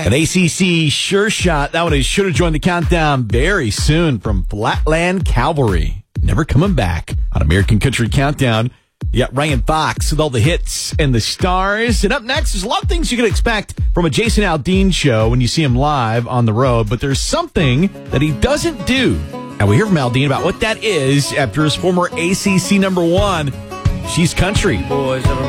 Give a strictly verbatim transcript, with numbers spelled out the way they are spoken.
An A C C sure shot. That one is sure to join the countdown very soon from Flatland Cavalry. Never coming back on American Country Countdown. You got Ryan Fox with all the hits and the stars. And up next, there's a lot of things you can expect from a Jason Aldean show when you see him live on the road. But there's something that he doesn't do. And we hear from Aldean about what that is after his former A C C number one. She's country. Boys